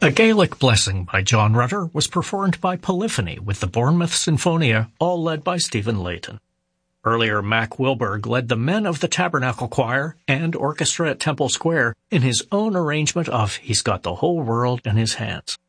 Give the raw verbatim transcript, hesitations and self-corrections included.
A Gaelic Blessing by John Rutter was performed by Polyphony with the Bournemouth Sinfonia, all led by Stephen Layton. Earlier, Mac Wilberg led the Men of the Tabernacle Choir and orchestra at Temple Square in his own arrangement of He's Got the Whole World in His Hands.